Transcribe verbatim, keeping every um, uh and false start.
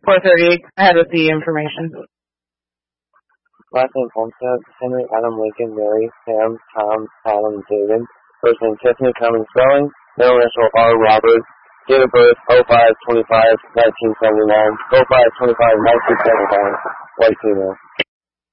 four thirty. I had with the information. Last name Homestead, Henry, Adam, Lincoln, Mary, Sam, Tom, Adam, David. First name Tiffany, common spelling. Middle initial R. Robert. Date of birth oh five twenty-five nineteen seventy-nine. oh five twenty-five nineteen seventy-nine. White female.